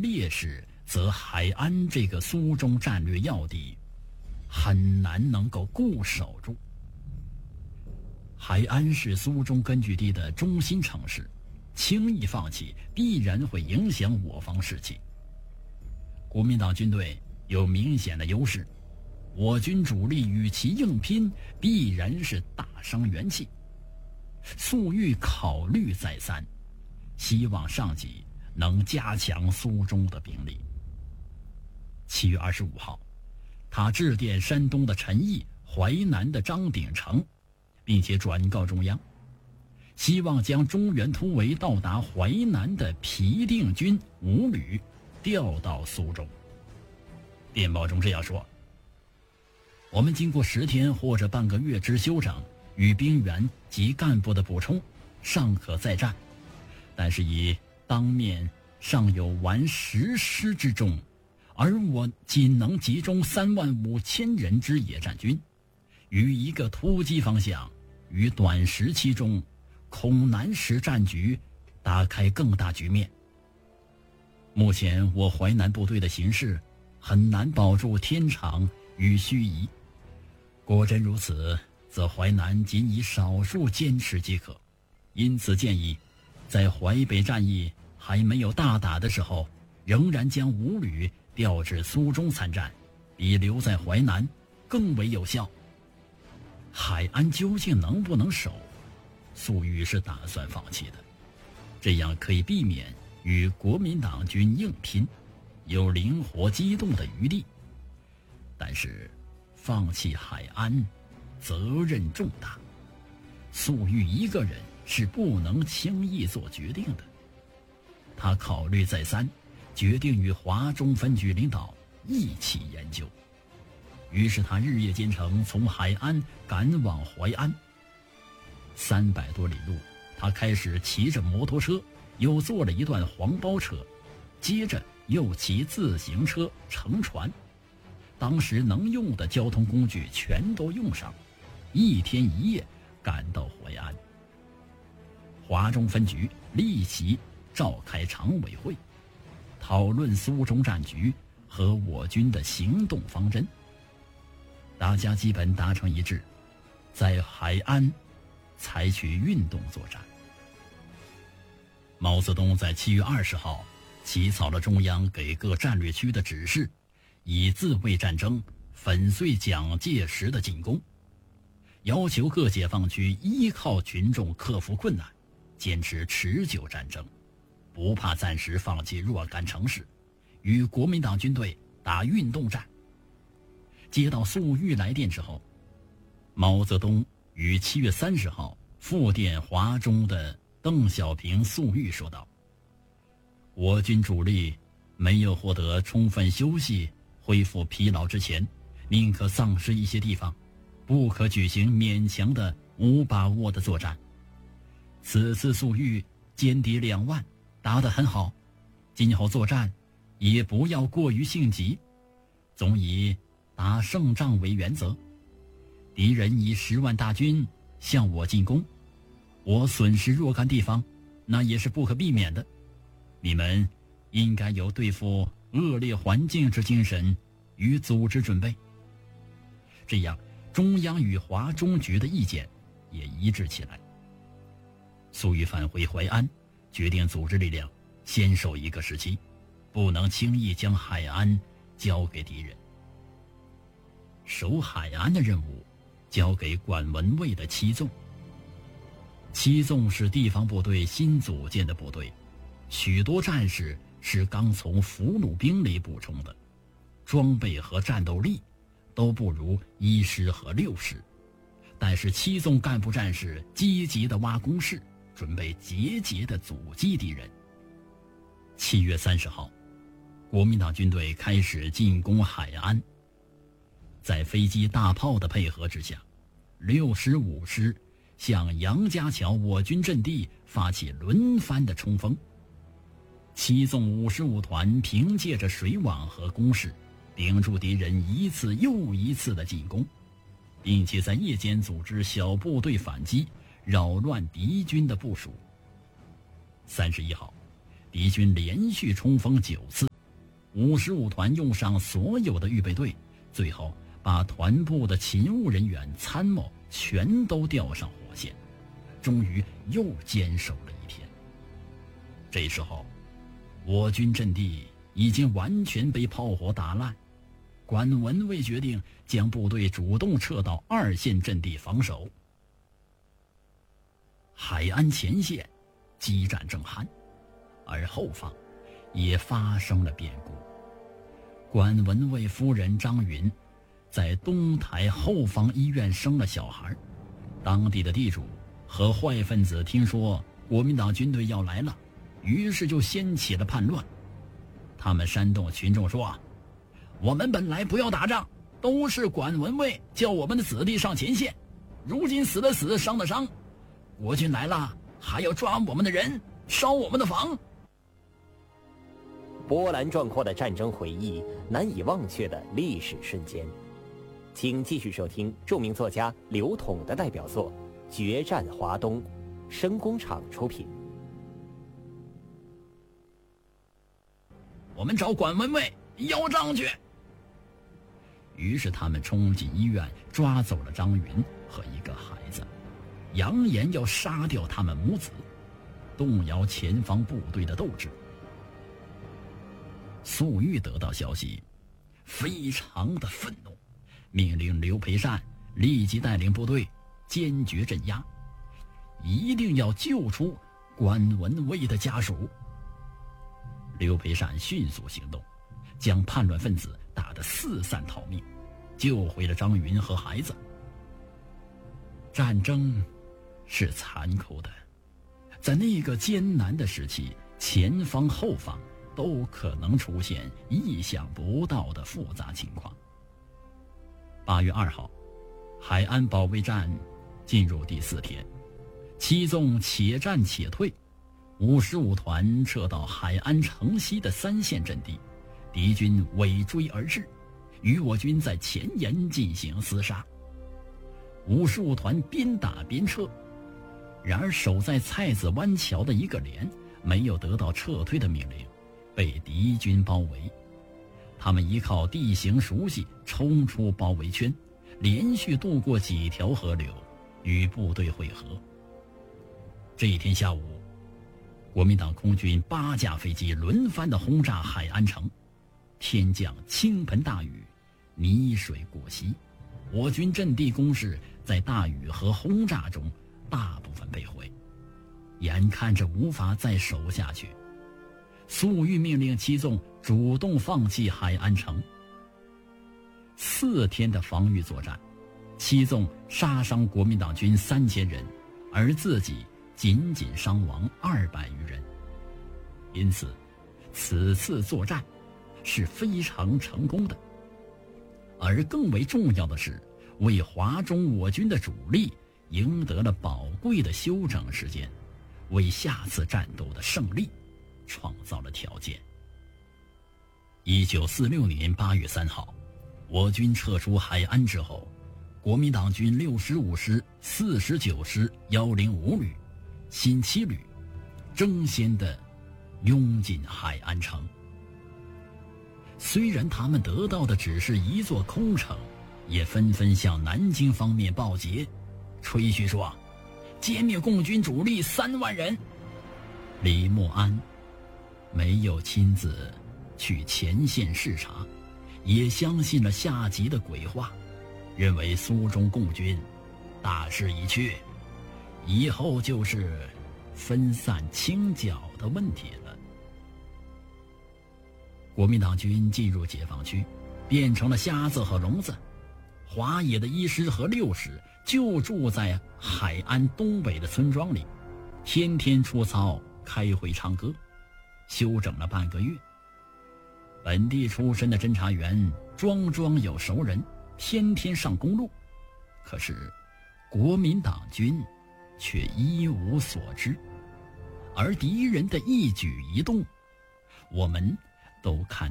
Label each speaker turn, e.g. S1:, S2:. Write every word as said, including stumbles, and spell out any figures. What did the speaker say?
S1: 劣势，则海安这个苏中战略要地很难能够固守住。海安是苏中根据地的中心城市，轻易放弃必然会影响我方士气。国民党军队有明显的优势，我军主力与其硬拼，必然是大伤元气。粟裕考虑再三，希望上级能加强苏中的兵力。七月二十五号，他致电山东的陈毅、淮南的张鼎丞，并且转告中央，希望将中原突围到达淮南的皮定军五旅调到苏州。电报中这样说：我们经过十天或者半个月之休整与兵员及干部的补充，尚可再战，但是以当面尚有完十师之众，而我仅能集中三万五千人之野战军，于一个突击方向，于短时期中恐难使战局打开更大局面。目前我淮南部队的形势很难保住天长与盱眙，果真如此，则淮南仅以少数坚持即可。因此建议，在淮北战役还没有大打的时候，仍然将五旅调至苏中参战，比留在淮南更为有效。海安究竟能不能守，粟裕是打算放弃的，这样可以避免与国民党军硬拼，有灵活机动的余地。但是放弃海安责任重大，粟裕一个人是不能轻易做决定的。他考虑再三，决定与华中分局领导一起研究。于是他日夜兼程，从海安赶往淮安。三百多里路，他开始骑着摩托车，又坐了一段黄包车，接着又骑自行车、乘船，当时能用的交通工具全都用上，一天一夜赶到淮安。华中分局立即召开常委会，讨论苏中战局和我军的行动方针。大家基本达成一致，在海安采取运动作战。毛泽东在七月二十号起草了中央给各战略区的指示，以自卫战争粉碎蒋介石的进攻，要求各解放区依靠群众克服困难，坚持持久战争，不怕暂时放弃若干城市，与国民党军队打运动战。接到粟裕来电之后，毛泽东于七月三十号复电华中的邓小平、粟裕说道：我军主力没有获得充分休息恢复疲劳之前，宁可丧失一些地方，不可举行勉强的无把握的作战。此次粟裕歼敌两万，打得很好，今后作战也不要过于性急，总以打胜仗为原则。敌人以十万大军向我进攻，我损失若干地方，那也是不可避免的。你们应该有对付恶劣环境之精神与组织准备。这样，中央与华中局的意见也一致起来。粟裕返回淮安，决定组织力量先守一个时期，不能轻易将海安交给敌人。守海安的任务交给管文卫的七纵。七纵是地方部队新组建的部队，许多战士是刚从俘虏兵里补充的，装备和战斗力都不如一师和六师，但是七纵干部战士积极地挖工事，准备节节地阻击敌人。七月三十号，国民党军队开始进攻海安。在飞机大炮的配合之下，六师五师向杨家桥我军阵地发起轮番的冲锋。七纵五十五团凭借着水网和工事，顶住敌人一次又一次的进攻，并且在夜间组织小部队反击，扰乱敌军的部署。三十一号，敌军连续冲锋九次， 五十五团用上所有的预备队，最后把团部的勤务人员、参谋全都调上火线，终于又坚守了一天。这时候，我军阵地已经完全被炮火打烂，管文蔚决定将部队主动撤到二线阵地防守。海安前线激战正酣，而后方也发生了变故。管文蔚夫人张云在东台后方医院生了小孩，当地的地主和坏分子听说国民党军队要来了，于是就掀起了叛乱。他们煽动群众说，我们本来不要打仗，都是管文蔚叫我们的子弟上前线，如今死的死，伤的伤，国军来了还要抓我们的人，烧我们的房。
S2: 波澜壮阔的战争回忆，难以忘却的历史瞬间。请继续收听著名作家刘统的代表作《决战华东》，声工厂出品。
S1: 我们找管文蔚要账去。于是他们冲进医院，抓走了张云和一个孩子，扬言要杀掉他们母子，动摇前方部队的斗志。粟裕得到消息，非常的愤怒，命令刘培善立即带领部队坚决镇压，一定要救出管文蔚的家属。刘培善迅速行动，将叛乱分子打得四散逃命，救回了张云和孩子。战争是残酷的，在那个艰难的时期，前方后方都可能出现意想不到的复杂情况。八月二号，海安保卫战进入第四天，七纵且战且退，五十五团撤到海安城西的三线阵地，敌军尾追而至，与我军在前沿进行厮杀。五十五团边打边撤，然而守在蔡子湾桥的一个连没有得到撤退的命令，被敌军包围。他们依靠地形熟悉，冲出包围圈，连续渡过几条河流，与部队会合。这一天下午，国民党空军八架飞机轮番地轰炸海安城，天降倾盆大雨，泥水过膝，我军阵地工事在大雨和轰炸中大部分被毁，眼看着无法再守下去，粟裕命令七纵主动放弃海安城。四天的防御作战，七纵杀伤国民党军三千人，而自己仅仅伤亡二百余人。因此，此次作战是非常成功的。而更为重要的是，为华中我军的主力赢得了宝贵的休整时间，为下次战斗的胜利创造了条件。一九四六年八月三号，我军撤出海安之后，国民党军六十五师、四十九师、幺零五旅、新七旅争先的拥进海安城。虽然他们得到的只是一座空城，也纷纷向南京方面报捷，吹嘘说歼灭共军主力三万人。李默安没有亲自去前线视察，也相信了下级的鬼话，认为苏中共军大势已去，以后就是分散清剿的问题了。国民党军进入解放区，变成了瞎子和聋子。华野的一师和六师就住在海安东北的村庄里，天天出操、开会、唱歌，休整了半个月。本地出身的侦察员桩桩有熟人，天天上公路，可是国民党军却一无所知，而敌人的一举一动，我们都看